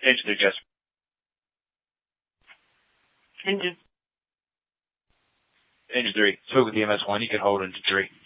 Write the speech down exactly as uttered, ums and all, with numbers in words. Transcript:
Engine three, Jess. Engine. Engine three. Spoke with E M S one. You can hold engine three.